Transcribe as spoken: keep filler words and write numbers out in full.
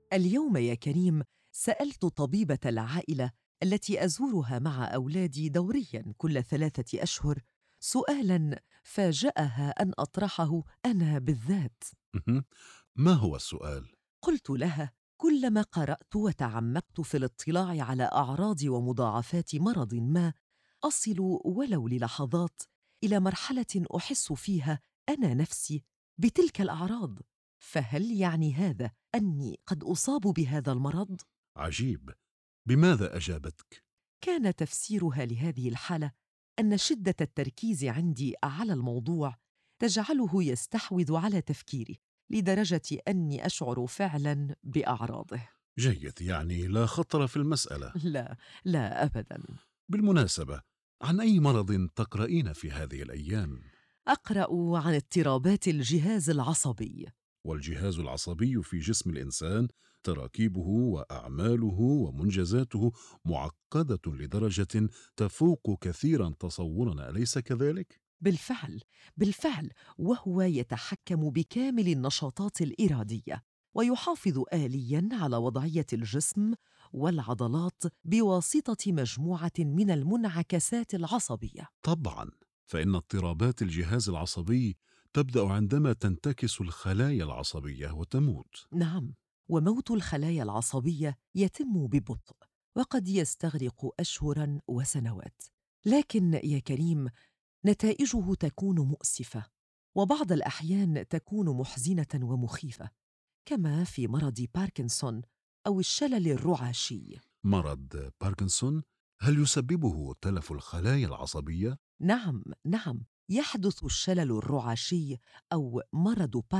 اليوم يا كريم سألت طبيبة العائلة التي أزورها مع أولادي دورياً كل ثلاثة أشهر سؤالاً فاجأها أن أطرحه أنا بالذات. مهم. ما هو السؤال؟ قلت لها: كلما قرأت وتعمقت في الاطلاع على أعراض ومضاعفات مرض ما أصل ولو للحظات إلى مرحلة أحس فيها أنا نفسي بتلك الأعراض، فهل يعني هذا أني قد أصاب بهذا المرض؟ عجيب، بماذا أجابتك؟ كان تفسيرها لهذه الحالة أن شدة التركيز عندي على الموضوع تجعله يستحوذ على تفكيري لدرجة أني أشعر فعلاً بأعراضه. جيد، يعني لا خطر في المسألة. لا، لا أبداً. بالمناسبة، عن أي مرض تقرأين في هذه الأيام؟ أقرأ عن اضطرابات الجهاز العصبي. والجهاز العصبي في جسم الإنسان تراكيبه وأعماله ومنجزاته معقدة لدرجة تفوق كثيرا تصورنا، أليس كذلك؟ بالفعل، بالفعل، وهو يتحكم بكامل النشاطات الإرادية ويحافظ آلياً على وضعية الجسم والعضلات بواسطة مجموعة من المنعكسات العصبية. طبعا، فإن اضطرابات الجهاز العصبي تبدأ عندما تنتكس الخلايا العصبية وتموت. نعم، وموت الخلايا العصبية يتم ببطء وقد يستغرق أشهراً وسنوات، لكن يا كريم نتائجه تكون مؤسفة وبعض الأحيان تكون محزنة ومخيفة، كما في مرض باركنسون أو الشلل الرعاشي. مرض باركنسون هل يسببه تلف الخلايا العصبية؟ نعم، نعم، يحدث الشلل الرعاشي أو مرض